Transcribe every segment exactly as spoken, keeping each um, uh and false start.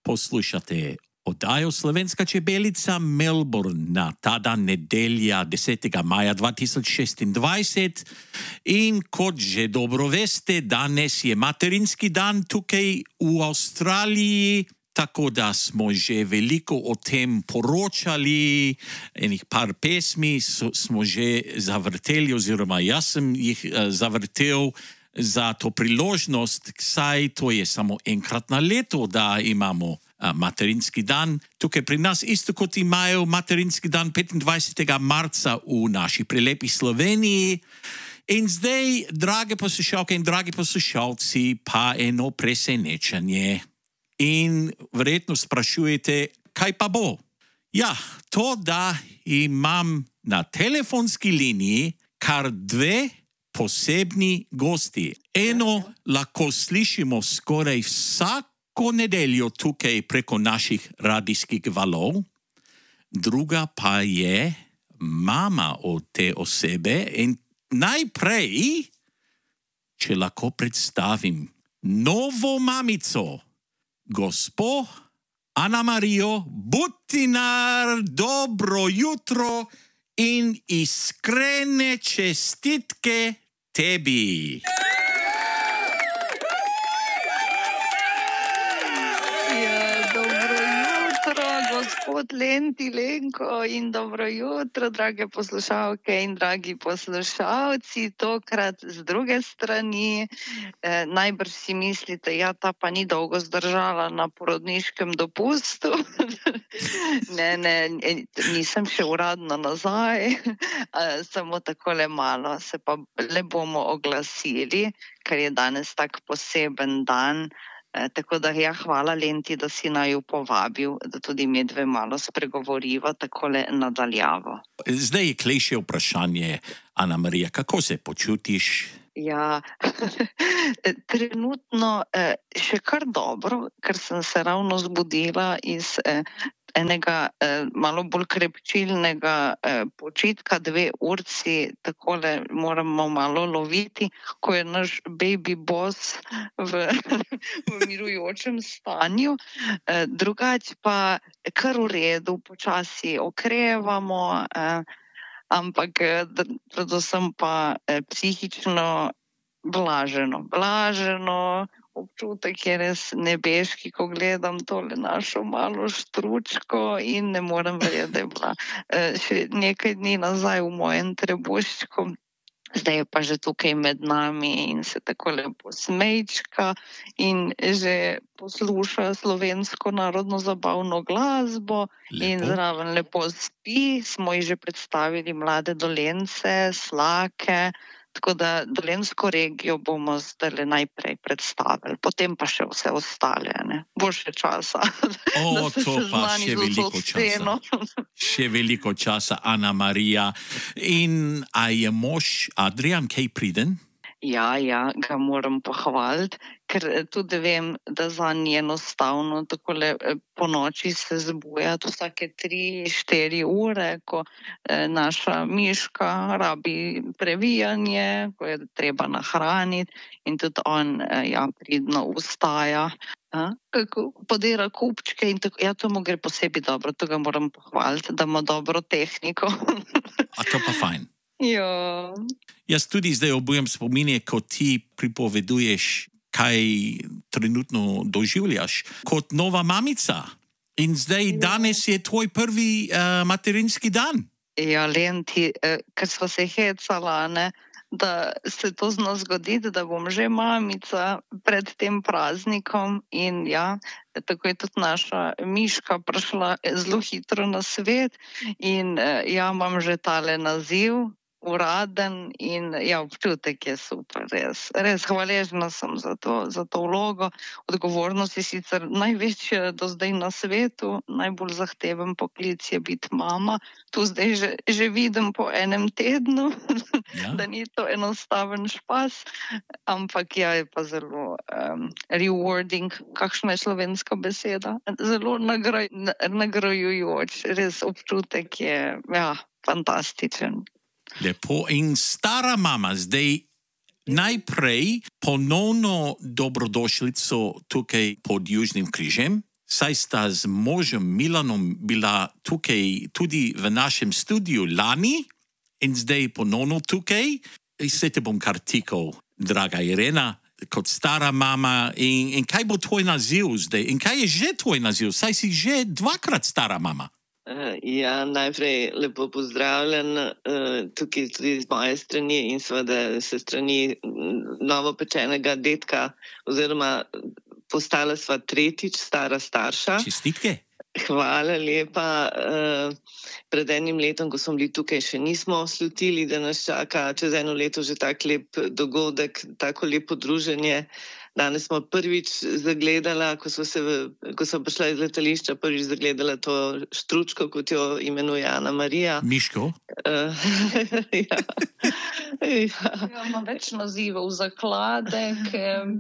Poslušate oddajo Slovenska čebelica Melbourne na ta dan nedelja desetega maja dva tisoč šestindvajset in kot že dobro veste, danes je materinski dan tukaj v Avstraliji, tako da smo že veliko o tem poročali, enih par pesmi so, smo že zavrteli oziroma jaz sem jih uh, zavrtel za to priložnost, saj to je samo enkrat na leto, da imamo materinski dan. Tukaj pri nas isto kot imajo materinski dan petindvajsetega marca v naši prelepi Sloveniji. In zdaj, drage poslušalke in dragi poslušalci, pa eno presenečenje. In verjetno sprašujete, kaj pa bo? Ja, to, da imam na telefonski liniji kar dve posebni gosti. Eno lahko slišimo skoraj vsak ko nedeljo tukaj preko naših radijskih valov, druga pa je mama od te osebe in najprej, če lahko predstavim novo mamico, gospo Ana Marijo Butinar, dobro jutro in iskrene čestitke tebi. Gospod Lenti Lenko in dobro jutro, drage poslušalke in dragi poslušalci, tokrat z druge strani. E, najbrž si mislite, ja, ta pa ni dolgo zdržala na porodniškem dopustu. ne, ne, nisem še uradno nazaj, samo takole malo se pa le bomo oglasili, ker je danes tak poseben dan. E, tako da ja, hvala Lenti, da si naju povabil, da tudi mi dve malo spregovoriva takole nadaljavo. Zdaj je klejše vprašanje, Ana Marija, kako se počutiš? Ja, trenutno eh, še kar dobro, ker sem se ravno zbudila iz eh, enega eh, malo bolj krepčilnega eh, počitka, dve urci, takole moramo malo loviti, ko je naš baby boss v, v mirujočem stanju. Eh, drugač pa kar v redu, počasi okrevamo, eh, ampak predvsem pa eh, psihično blaženo. Blaženo, občutek je res nebeški, ko gledam tole našo malo štručko in ne morem verjeti, da je bila eh, še nekaj dni nazaj v mojem trebuščku. Zdaj je pa že tukaj med nami in se tako lepo smejčka in že posluša slovensko narodno zabavno glasbo. Lepo. In zraven lepo spi. Smo ji že predstavili mlade Dolence, Slake, tako da Dolenjsko regijo bomo zdaj najprej predstavili, potem pa še vse ostale, ne? Bo še časa. O, to pa še veliko časa. Še veliko časa, Ana Marija. In a je mož Adrian kaj priden? Ja, ja, ga moram pohvaliti, ker tudi vem, da zanj je enostavno takole po noči se zbujati vsake tri, štiri ure, ko eh, naša miška rabi previjanje, ko je treba nahraniti in tudi on eh, ja, pridno vstaja. A, kako podira kupčke in tako, ja, to mu gre posebej dobro, to ga moram pohvaliti, da ima dobro tehniko. A to pa fajn. Ja. Jaz tudi zdaj obujem spominje, ko ti pripoveduješ, kaj trenutno doživljaš kot nova mamica. In zdaj ja. Danes je tvoj prvi uh, materinski dan. Ja, Lenti, eh, ker sva se hecala, ne, da se to zna zgoditi, da bom že mamica pred tem praznikom in ja, tako je tudi naša miška prišla zelo hitro na svet in eh, ja, imam že tale naziv, uraden in ja, občutek je super, res. Res hvaležna sem za to, za to vlogo. Odgovornost je sicer največja do zdaj na svetu, najbolj zahteven poklic je biti mama. Tu zdaj že, že vidim po enem tednu, ja. Da ni to enostaven špas, ampak ja, je pa zelo um, rewarding, kakšna je slovenska beseda, zelo nagraj, nagrajujoč, res občutek je ja, fantastičen. Lepo. In stara mama, zdaj najprej ponovno dobrodošlico tukaj pod Južnim križem. Saj sta z možem Milanom bila tukaj tudi v našem studiu lani in zdaj ponovno tukaj. Se te bom kar tikal, draga Irena, kot stara mama. In, in kaj bo tvoj naziv zdaj? In kaj je že tvoj naziv? Saj si že dvakrat stara mama. Uh, ja, najprej lepo pozdravljen uh, tukaj tudi z moje strani in seveda se strani novopečenega detka oziroma postala sva tretjič stara starša. Čestitke. Hvala lepa. Pred enim letom, ko smo bili tukaj, še nismo slutili, da nas čaka čez eno leto že tak lep dogodek, tako lepo druženje. Danes smo prvič zagledala, ko smo, se v, ko smo prišla iz letališča, prvič zagledala to štručko, kot jo imenuje Ana Marija. Miško? Uh, ja. Ja, ima več nazivov, zakladek,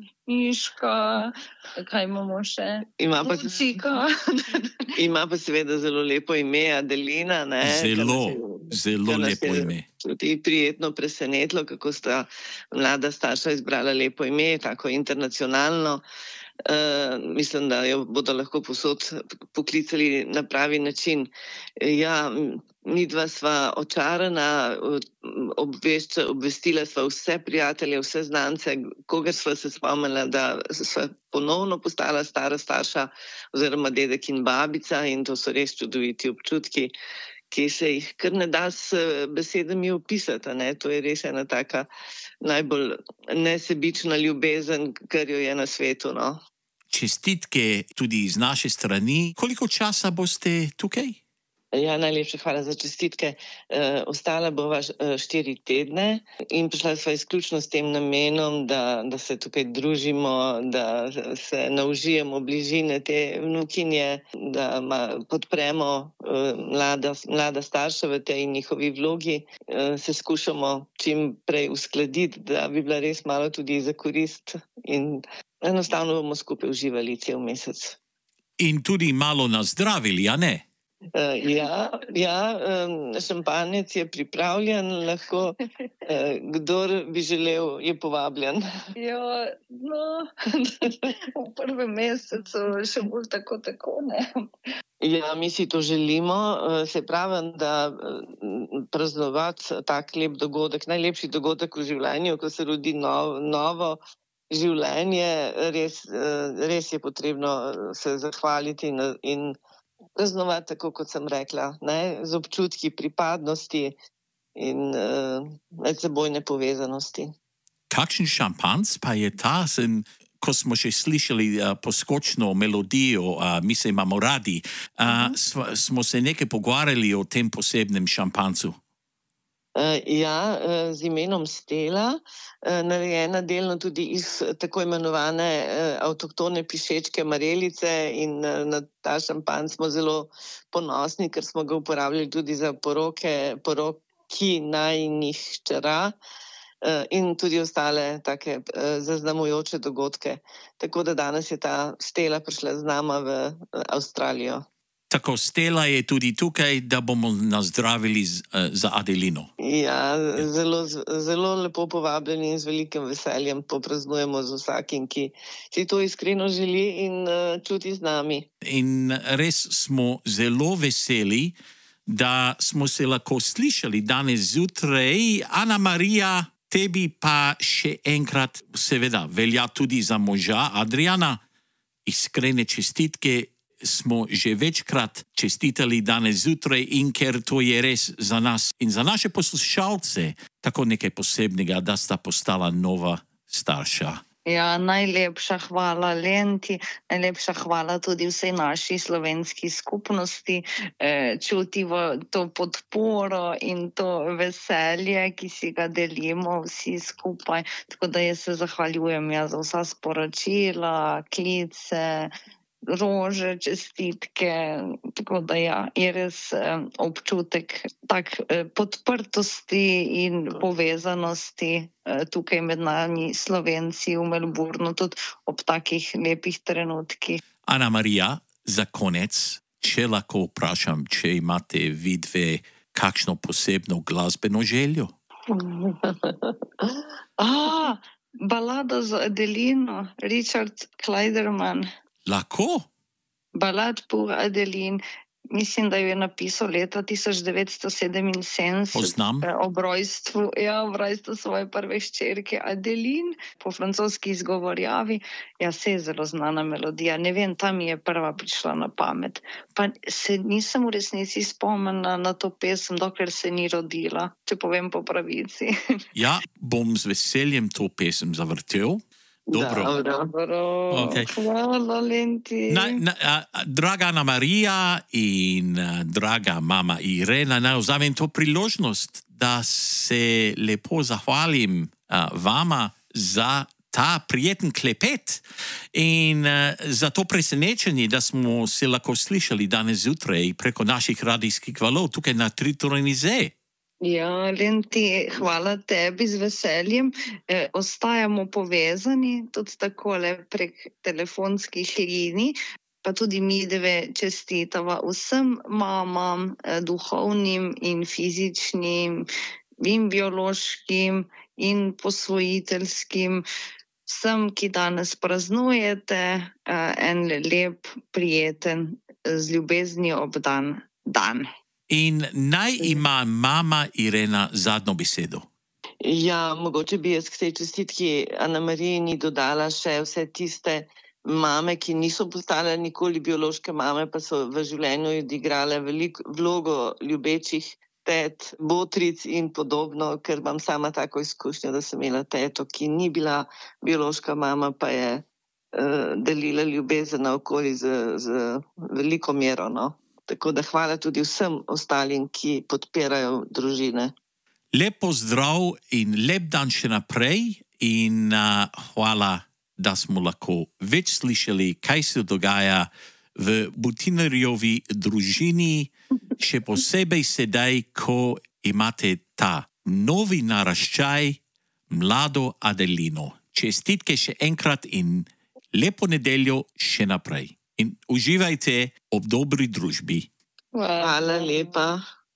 miška, kaj imamo še? Ima pa, Lucika. ima pa seveda zelo lepo ime, Adelina. Ne? Zelo, zelo lepo ime. Tudi prijetno presenetilo, kako sta mlada starša izbrala lepo ime, tako internacionalno. Uh, mislim, da jo bodo lahko posod poklicali na pravi način. Ja, mi dva sva očarana, obvešča, obvestila sva vse prijatelje, vse znance, koga sva se spomnila, da sva ponovno postala stara starša oziroma dedek in babica, in to so res čudoviti občutki, ki se jih kar ne da s besedami opisati. Ne? To je res ena taka najbolj nesebična ljubezen, kar jo je na svetu. No? Čestitke tudi iz naše strani. Koliko časa boste tukaj? Ja, najlepša hvala za čestitke. E, ostala bova štiri tedne in prišla sva izključno s tem namenom, da, da se tukaj družimo, da se naužijemo bližine te vnukinje, da ma, podpremo e, mlada, mlada starša v tej njihovi vlogi, e, se skušamo čim prej uskladiti, da bi bila res malo tudi za korist in enostavno bomo skupaj uživali cel mesec. In tudi malo nazdravili, a ne? Uh, ja, ja um, šampanjec je pripravljen, lahko uh, kdor bi želel, je povabljen. Ja, no, v prvem mesecu še bolj tako, tako, ne. Ja, mi si to želimo, se pravi, da praznovati tak lep dogodek, najlepši dogodek v življenju, ko se rodi novo, novo življenje, res, res je potrebno se zahvaliti in, in praznovati, tako kot sem rekla, ne, z občutki pripadnosti in uh, medsebojne povezanosti. Kakšen šampanc pa je ta, sem, ko smo še slišali uh, poskočno melodijo, uh, mi se imamo radi, uh, uh-huh. sv, smo se nekaj pogovarjali o tem posebnem šampancu. Uh, ja, uh, z imenom Stela, uh, narejena delno tudi iz tako imenovane uh, avtohtone pišečke marelice, in uh, na ta šampanj smo zelo ponosni, ker smo ga uporabljali tudi za poroke, poroki najinih hčera uh, in tudi ostale take uh, zaznamujoče dogodke. Tako da danes je ta Stela prišla z nama v uh, Avstralijo. Tako Stela je tudi tukaj, da bomo nazdravili z, uh, za Adelino. Ja, zelo, zelo lepo povabljeni in z velikim veseljem popraznujemo z vsakim, ki si to iskreno želi in uh, čuti z nami. In res smo zelo veseli, da smo se lahko slišali danes zjutraj. Ana Marija, tebi pa še enkrat, seveda, velja tudi za moža Adriana, iskrene čestitke. Smo že večkrat čestitali danes zjutraj, in ker to je res za nas in za naše poslušalce tako nekaj posebnega, da sta postala nova starša. Ja, najlepša hvala Lenti, najlepša hvala tudi vsej naši slovenski skupnosti. Čutimo to podporo in to veselje, ki si ga delimo vsi skupaj. Tako da jaz se zahvaljujem ja, za vsa sporočila, klice, rože, čestitke, tako da ja, je res eh, občutek tak eh, podprtosti in povezanosti eh, tukaj med nami Slovenci v Melbournu, tudi ob takih lepih trenutkih. Ana Marija, za konec, če lahko vprašam, če imate vi dve kakšno posebno glasbeno željo? ah, balada za Adelino, Richard Clayderman. Lahko? Balad pour Adeline. Mislim, da jo je napisal leta tisoč devetsto sedeminsedemdeset. Poznam. Ob rojstvu, ja, ob rojstvu svoje prve hčerke Adeline, po francoski izgovorjavi. Ja, se je zelo znana melodija. Ne vem, ta mi je prva prišla na pamet. Pa se nisem v resnici spomnila na to pesem, dokler se ni rodila, če povem po pravici. Ja, bom z veseljem to pesem zavrtel. Dobro. Dobro. Okay. Hvala, Lenti. Na, na, a, draga Ana Marija in a, draga mama Irena, naj vzamem to priložnost, da se lepo zahvalim a, vama za ta prijeten klepet in a, za to presenečenje, da smo se lahko slišali danes zjutraj preko naših radijskih valov tukaj na Tritorenize. Ja, Lenti, hvala tebi z veseljem. E, ostajamo povezani tudi takole prek telefonskih linij, pa tudi mi dve čestitava vsem mamam, e, duhovnim in fizičnim in biološkim in posvojiteljskim, vsem, ki danes praznujete, e, en lep, prijeten, z ljubeznijo obdan dan. In naj ima mama Irena zadnjo besedo. Ja, mogoče bi jaz k tej čestitki Ana Marijini dodala še vse tiste mame, ki niso postale nikoli biološke mame, pa so v življenju odigrale veliko vlogo ljubečih tet, botric in podobno, ker imam sama tako izkušnjo, da sem imela teto, ki ni bila biološka mama, pa je uh, delila ljubezen naokoli z, z veliko mero, no. Tako da hvala tudi vsem ostalim, ki podpirajo družine. Lep pozdrav in lep dan še naprej in uh, hvala, da smo lahko več slišali, kaj se dogaja v Butinarjevi družini, še posebej sedaj, ko imate ta novi naraščaj, mlado Adelino. Čestitke še enkrat in lepo nedeljo še naprej. In uživajte ob dobri družbi. Hvala lepa.